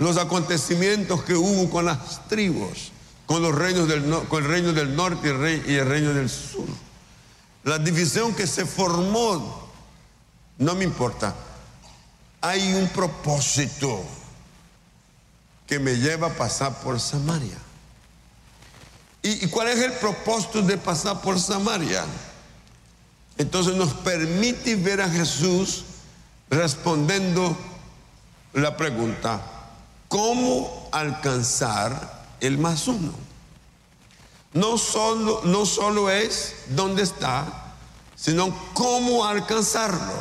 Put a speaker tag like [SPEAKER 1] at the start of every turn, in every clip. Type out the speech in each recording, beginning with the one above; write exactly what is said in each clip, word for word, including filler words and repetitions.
[SPEAKER 1] los acontecimientos que hubo con las tribus, con los reinos del, con el reino del norte y el, rey, y el reino del sur. La división que se formó, no me importa. Hay un propósito que me lleva a pasar por Samaria. ¿Y, y cuál es el propósito de pasar por Samaria? Entonces nos permite ver a Jesús respondiendo la pregunta: ¿cómo alcanzar el más uno? No solo, no solo es dónde está, sino cómo alcanzarlo.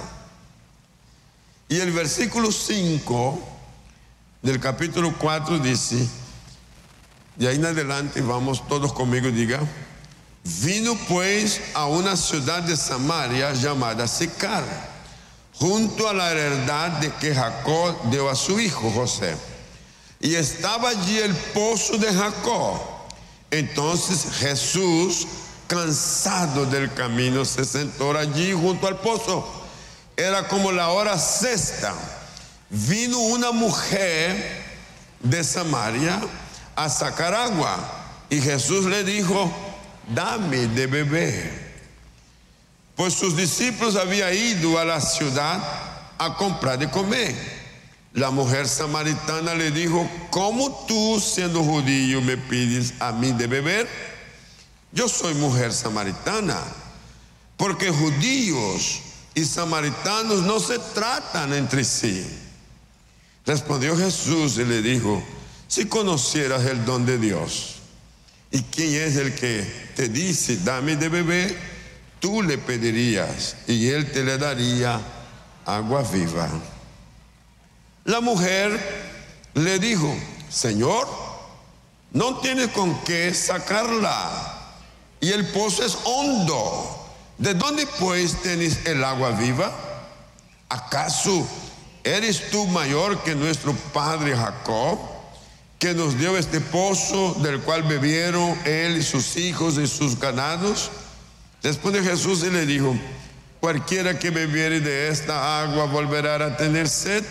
[SPEAKER 1] Y el versículo cinco del capítulo cuatro dice, de ahí en adelante vamos todos conmigo y diga: vino pues a una ciudad de Samaria llamada Sicar, junto a la heredad de que Jacob dio a su hijo José. Y estaba allí el pozo de Jacob. Entonces Jesús, cansado del camino, se sentó allí junto al pozo. Era como la hora sexta. Vino una mujer de Samaria a sacar agua. Y Jesús le dijo: dame de beber. Pues sus discípulos habían ido a la ciudad a comprar de comer. La mujer samaritana le dijo: ¿cómo tú, siendo judío, me pides a mí de beber? Yo soy mujer samaritana. Porque judíos y samaritanos no se tratan entre sí. Respondió Jesús y le dijo: si conocieras el don de Dios, y quién es el que te dice dame de beber, tú le pedirías y él te le daría agua viva. La mujer le dijo: Señor, no tienes con qué sacarla, y el pozo es hondo. ¿De dónde pues tienes el agua viva? ¿Acaso eres tú mayor que nuestro padre Jacob, que nos dio este pozo del cual bebieron él y sus hijos y sus ganados? Respondió Jesús y le dijo: cualquiera que bebiere de esta agua volverá a tener sed,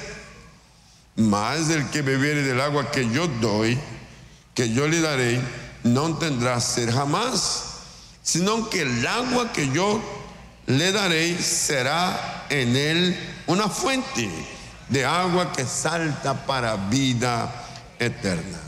[SPEAKER 1] mas el que bebiere del agua que yo doy, que yo le daré, no tendrá sed jamás, sino que el agua que yo le daré será en él una fuente de agua que salta para vida eterna.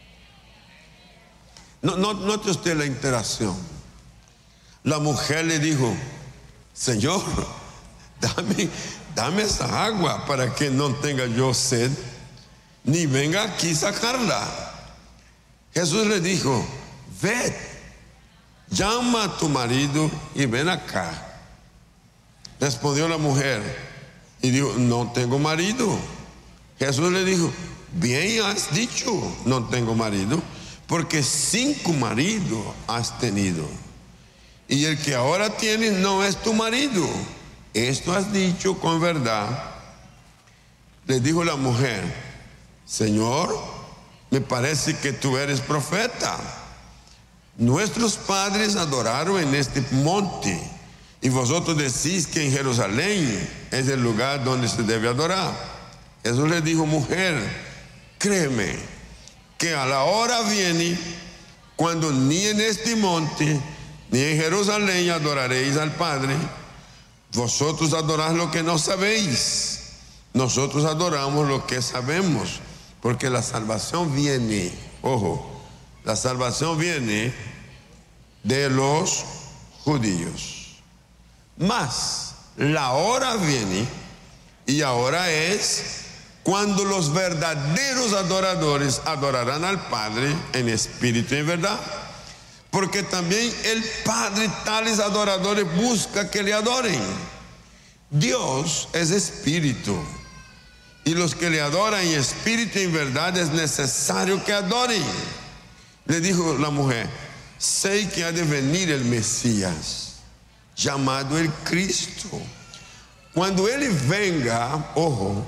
[SPEAKER 1] No, no, note usted la interacción. La mujer le dijo: Señor, dame, dame esa agua para que no tenga yo sed, ni venga aquí a sacarla. Jesús le dijo: ved, llama a tu marido y ven acá. Respondió la mujer y dijo: no tengo marido. Jesús le dijo: bien has dicho, no tengo marido, porque cinco maridos has tenido, y el que ahora tienes no es tu marido. Esto has dicho con verdad. Le dijo la mujer: Señor, me parece que tú eres profeta. Nuestros padres adoraron en este monte, y vosotros decís que en Jerusalén es el lugar donde se debe adorar. Jesús le dijo: mujer, créeme que a la hora viene cuando ni en este monte ni en Jerusalén adoraréis al Padre. Vosotros adoráis lo que no sabéis, nosotros adoramos lo que sabemos, porque la salvación viene, ojo, la salvación viene de los judíos. Mas la hora viene, y ahora es cuando los verdaderos adoradores adorarán al Padre en espíritu y en verdad, porque también el Padre tales adoradores busca que le adoren. Dios es espíritu, y los que le adoran en espíritu y en verdad es necesario que adoren. Le dijo la mujer: sé que ha de venir el Mesías, llamado el Cristo. Cuando Él venga, ojo,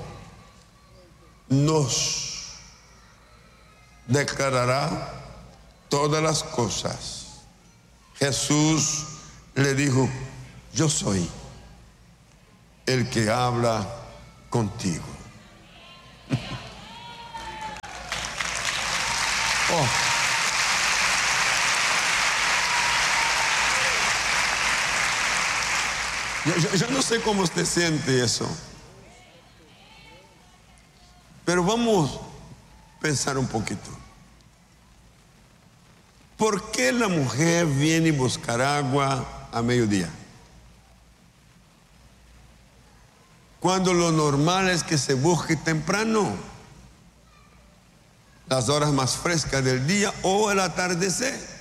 [SPEAKER 1] nos declarará todas las cosas. Jesús le dijo: yo soy el que habla contigo. Oh. Yo, yo, yo no sé cómo usted siente eso, pero vamos a pensar un poquito. ¿Por qué la mujer viene y buscar agua a mediodía? Cuando lo normal es que se busque temprano, las horas más frescas del día o el atardecer.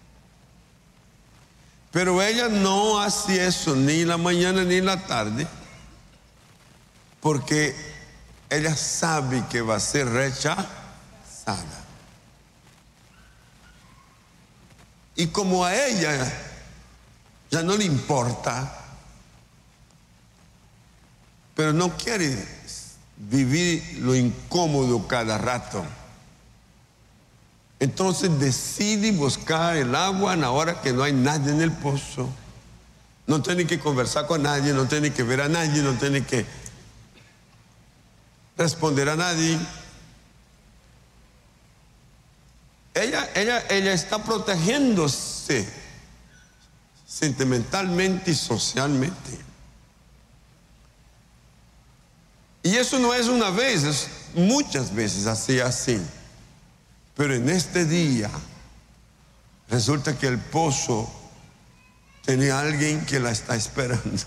[SPEAKER 1] Pero ella no hace eso ni en la mañana ni en la tarde, porque ella sabe que va a ser rechazada. Y como a ella ya no le importa, pero no quiere vivir lo incómodo cada rato, entonces decide buscar el agua en la hora que no hay nadie en el pozo. No tiene que conversar con nadie, no tiene que ver a nadie, no tiene que responder a nadie. Ella, ella, ella está protegiéndose sentimentalmente y socialmente. Y eso no es una vez, es muchas veces así, así. Pero en este día resulta que el pozo tenía alguien que la está esperando.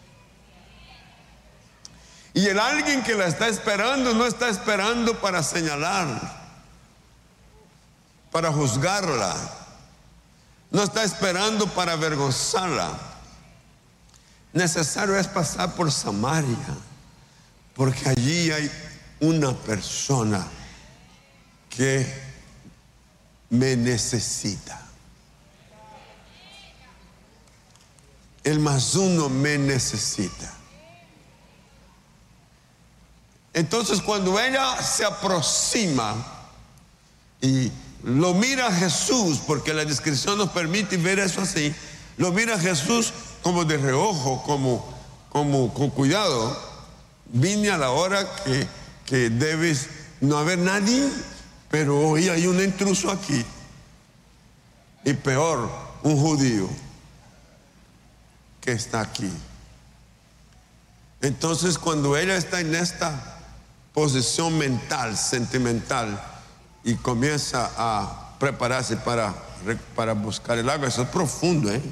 [SPEAKER 1] Y el alguien que la está esperando no está esperando para señalar, para juzgarla, no está esperando para avergonzarla. Necesario es pasar por Samaria, porque allí hay una persona que me necesita. El más uno me necesita. Entonces, cuando ella se aproxima y lo mira a Jesús, porque la descripción nos permite ver eso así, lo mira a Jesús como de reojo, como, como con cuidado. Vine a la hora que, que debes no haber nadie, pero hoy hay un intruso aquí. Y peor, un judío que está aquí. Entonces, cuando ella está en esta posición mental, sentimental, y comienza a prepararse para, para buscar el agua, eso es profundo, ¿eh?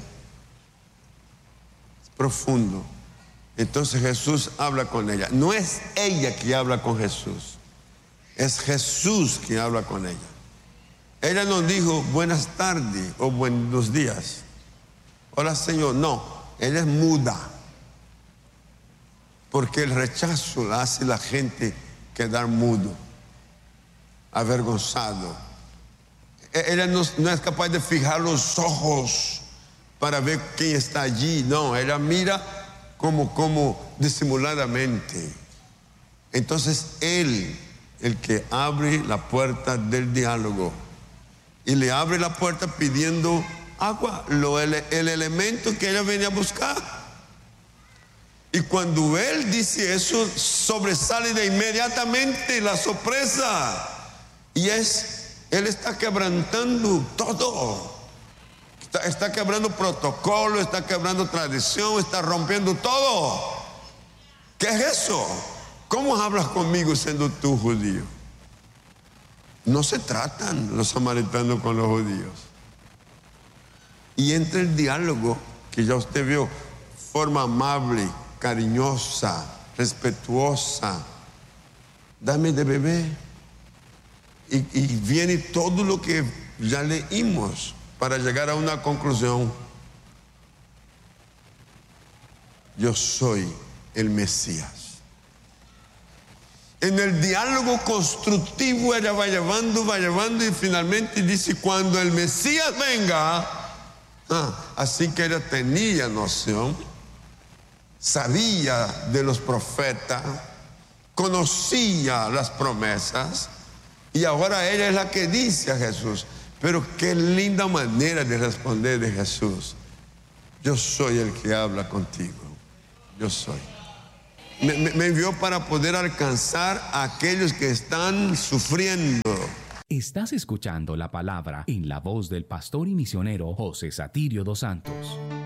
[SPEAKER 1] Es profundo. Entonces Jesús habla con ella. No es ella que habla con Jesús, es Jesús que habla con ella. Ella nos dijo buenas tardes o buenos días. Hola, Señor. No, ella es muda, porque el rechazo la hace la gente quedar mudo, avergonzado. Ella no, no es capaz de fijar los ojos para ver quién está allí. No, ella mira como, como disimuladamente. Entonces él, el que abre la puerta del diálogo, y le abre la puerta pidiendo agua, lo, el, el elemento que ella venía a buscar. Y cuando él dice eso, sobresale de inmediatamente la sorpresa. Y es, él está quebrantando todo. Está, está quebrando protocolo, está quebrando tradición, está rompiendo todo. ¿Qué es eso? ¿Cómo hablas conmigo siendo tú judío? No se tratan los samaritanos con los judíos. Y entra el diálogo, que ya usted vio, forma amable, cariñosa, respetuosa. Dame de beber. Y, y viene todo lo que ya leímos para llegar a una conclusión. Yo soy el Mesías. En el diálogo constructivo ella va llevando, va llevando y finalmente dice, cuando el Mesías venga, ah, así que ella tenía noción, sabía de los profetas, conocía las promesas, y ahora ella es la que dice a Jesús. Pero qué linda manera de responder de Jesús. Yo soy el que habla contigo. Yo soy. Me, me, me envió para poder alcanzar a aquellos que están sufriendo,
[SPEAKER 2] Estás escuchando la palabra en la voz del pastor y misionero José Satirio dos Santos.